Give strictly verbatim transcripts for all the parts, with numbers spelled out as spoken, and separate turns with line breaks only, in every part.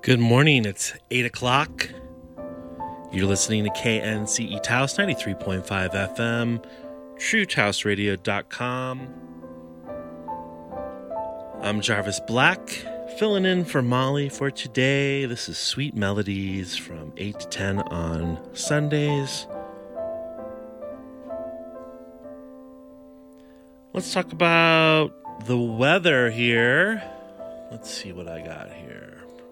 Good morning. It's eight o'clock. You're listening to K N C E Taos ninety-three point five F M, true taos radio dot com. I'm Jarvis Black, filling in for Molly for today. This is Sweet Melodies from eight to ten on Sundays. Let's talk about the weather here. Let's see what I got here.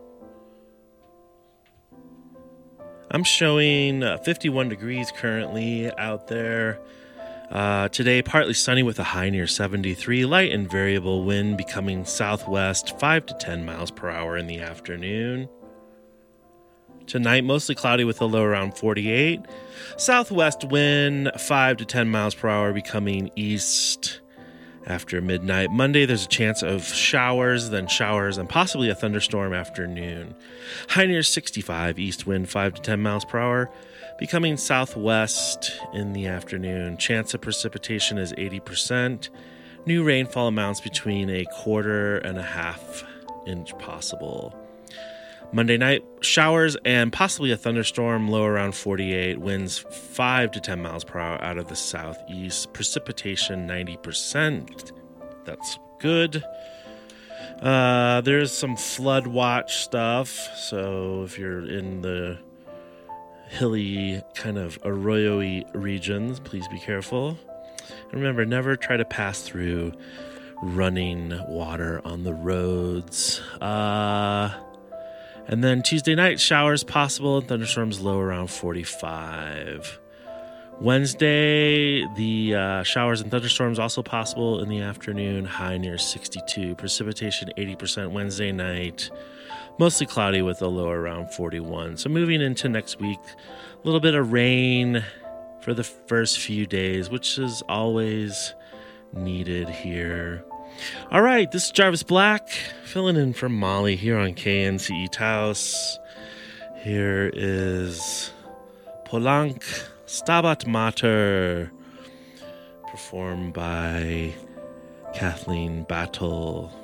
I'm showing uh, fifty-one degrees currently out there. Uh, today, partly sunny with a high near seventy-three. Light and variable wind becoming southwest, five to ten miles per hour in the afternoon. Tonight, mostly cloudy with a low around forty-eight. Southwest wind, five to ten miles per hour becoming east after midnight. Monday, there's a chance of showers, then showers, and possibly a thunderstorm afternoon. High near sixty-five, east wind five to ten miles per hour, becoming southwest in the afternoon. Chance of precipitation is eighty percent. New rainfall amounts between a quarter and a half inch possible. Monday night, showers and possibly a thunderstorm, low around forty-eight, winds five to ten miles per hour out of the southeast, precipitation ninety percent. That's good. Uh, there's some flood watch stuff, so if you're in the hilly kind of arroyo-y regions, please be careful. And remember, never try to pass through running water on the roads. Uh... And then Tuesday night, showers possible and thunderstorms low around forty-five. Wednesday, the uh, showers and thunderstorms also possible in the afternoon, high near sixty-two. Precipitation eighty percent Wednesday night, mostly cloudy with a low around forty-one. So moving into next week, a little bit of rain for the first few days, which is always needed here. All right, this is Jarvis Black, filling in for Molly here on K N C E Taos. Here is Polank Stabat Mater, performed by Kathleen Battle.